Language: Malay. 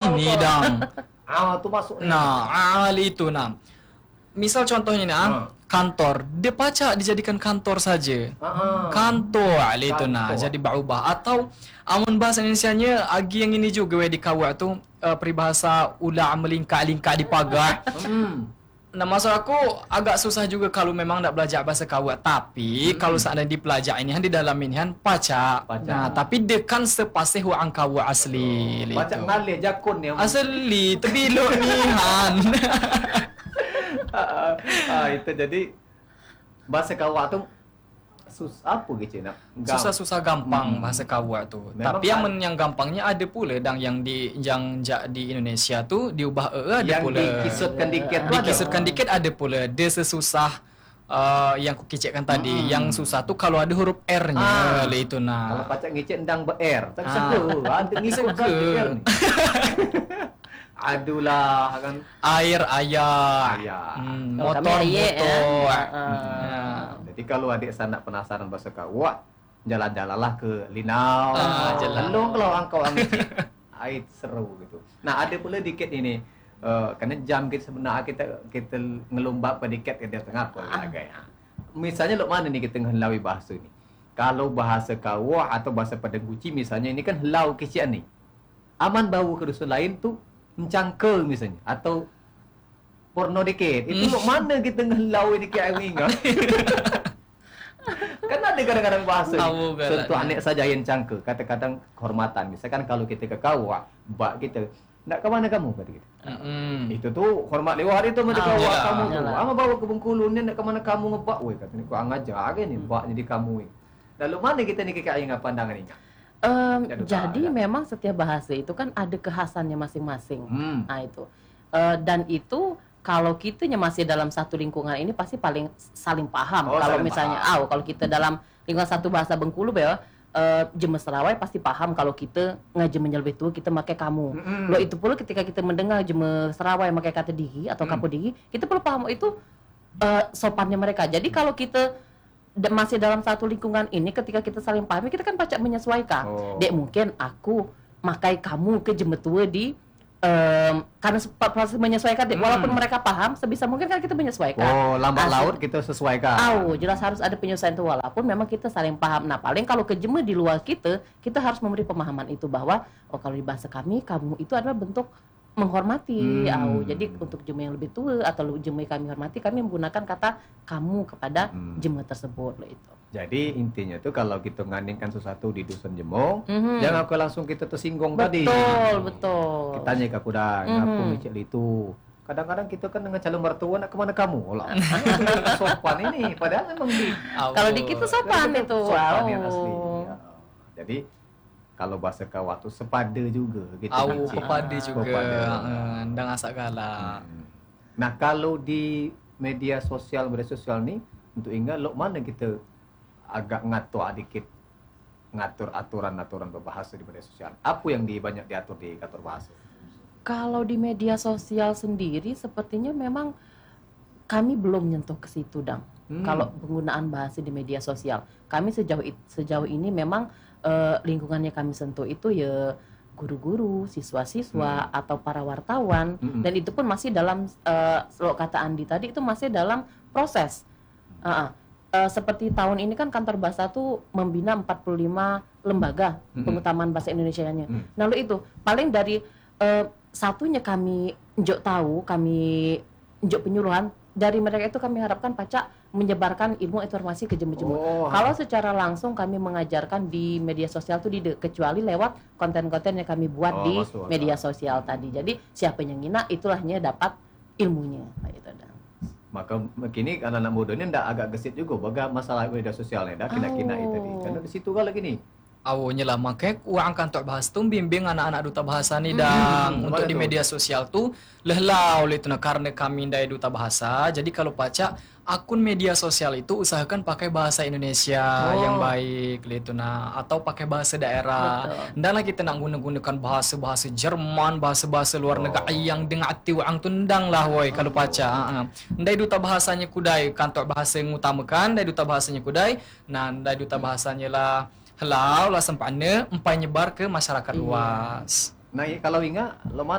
ini dang. Tu masuk. Nah, itu nah. Misal contohnya nih, kantor, dia pacak dijadikan kantor saja. Kantor itu nah, jadi berubah. Atau amun bahasa Indonesianya agi yang ini juga di kawak tu peribahasa ular melingkak-lingkak di pagar. Nah, maksud aku agak susah juga kalau memang nak belajar bahasa kawak. Tapi kalau seandainya dipelajari ini di dalam ini pacak. Nah, tapi dia kan sepasih orang kawak asli. Pacak ngalir jakun yang asli, terbiluk ni han. Itu jadi bahasa kawak tu apa gitu nak? Susah-susah gampang bahasa kawak tu. Memang tapi yang gampangnya ada pula yang di Indonesia tu diubah ada yang pula. Dikisutkan dikit ada pula. Dia sesusah yang ku kicikkan tadi. Yang susah tu kalau ada huruf R-nya itu nah. Kalau pacak ngicik ndang ber-R, tak seru. Ada ngikut R ni. Adulah kan air ayah. Motor. Jadi kalau adik sanak penasaran bahasa kawak, jalan-jalanlah ke Linau. Jalan kalau angkau angkit. Ait seru gitu. Nah, ada pula dikit ini. Karena jam kita sebenarnya kita ngelomba pedikit ke dia tengah apa lagi. Misalnya mana nih kita ngelawi bahasa ini. Kalau bahasa kawak atau bahasa Padang Guci misalnya ini kan helau kecian nih. Aman bau ke dusun lain tu mencangkel misalnya atau porno dikit. Itu mana kita ngelau dikit awing kan? Kan ada kadang-kadang bahasa tentu anek saja yang cangkel. Kata-kata kehormatan. Misalkan kalau kita ke kawak, bak kita, nak ke mana kamu kata kita. Itu tu hormat lewat itu macam kawak kamu tu. Ama bawa ke Bengkulu ni nak ke mana kamu ngebak weh kata ni. Kau ngajar ke ni bak jadi kamu weh. Lalu mana kita ni kekak ingat pandangan ini? Jadi memang setiap bahasa itu kan ada kekhasannya masing-masing. Nah itu. Dan itu kalau kitanya masih dalam satu lingkungan ini pasti paling saling paham. Kalau misalnya kalau kita dalam lingkungan satu bahasa Bengkulu Jeme Serawai pasti paham kalau kita ngajeme lebih tua kita pakai kamu. Lo itu pula ketika kita mendengar Jeme Serawai pakai kata digi atau kapu digi, kita perlu paham itu sopannya mereka. Jadi kalau kita masih dalam satu lingkungan ini ketika kita saling paham kita kan pacak menyesuaikan. Dek mungkin aku makai kamu ke Jemetua di karena proses menyesuaikan walaupun mereka paham sebisa mungkin kan kita menyesuaikan. Lambat laut kita sesuaikan. Jelas harus ada penyesuaian itu walaupun memang kita saling paham. Nah, paling kalau ke Jeme di luar kita harus memberi pemahaman itu bahwa kalau di bahasa kami kamu itu adalah bentuk menghormati. Jadi untuk Jeme yang lebih tua atau Jeme kami hormati, kami menggunakan kata kamu kepada Jeme tersebut itu. Jadi intinya tuh kalau kita ngandingkan sesuatu di dusun Jemong, jangan aku langsung kita tersinggung tadi. Betul. Kita tanya ke aku dah, ngapu micil itu. Kadang-kadang kita kan dengan calon mertua nak ke mana kamu? Sopan ini, padahal memang kalau di kita sopan itu. Sopan yang asli. Jadi kalau bahasa kawak tu sepada juga gitu. Sepada juga. Ndang asak galak. Nah, kalau di media sosial ni untuk ingat mana kita agak ngatur aturan berbahasa di media sosial. Apa yang banyak diatur di kantor bahasa? Kalau di media sosial sendiri sepertinya memang kami belum nyentuh ke situ, Dang. Kalau penggunaan bahasa di media sosial, kami sejauh ini memang lingkungannya kami sentuh itu ya guru-guru, siswa-siswa atau para wartawan, dan itu pun masih dalam kalau kata Andi tadi itu masih dalam proses. Seperti tahun ini kan kantor bahasa tuh membina 45 lembaga pengutamaan bahasa Indonesianya. Lalu itu paling dari satunya kami njuk penyuluhan dari mereka itu kami harapkan pacak menyebarkan ilmu informasi ke Jeme-Jeme. Kalau secara langsung kami mengajarkan di media sosial itu kecuali lewat konten-konten yang kami buat di media sosial tadi. Jadi siapa yang ngina itulahnya dapat ilmunya. Itu dah. Maka kini anak-anak muda ni agak gesit juga baga masalah media sosial ni dah kina-kina itu tadi. Karena di situ kalau gini. Awalnya lah makanya uang kantor bahasa tu bimbing anak-anak duta bahasa ni dan untuk di media sosial tu lehlau oleh tu karena kami dari duta bahasa. Jadi kalau pacak akun media sosial itu usahakan pakai bahasa Indonesia yang baik gitu atau pakai bahasa daerah. Ndanglah kita nak gunakan bahasa-bahasa Jerman, bahasa-bahasa luar negara yang dengan hati orang tu ndanglah woi kalau pacak. Ndai duta bahasanya kudai kantor bahasa yang utamakan, ndai duta bahasanya kudai. Nah, ndai duta bahasanya lah helau lah sempatnya empai nyebar ke masyarakat luas. Nah, kalau ingat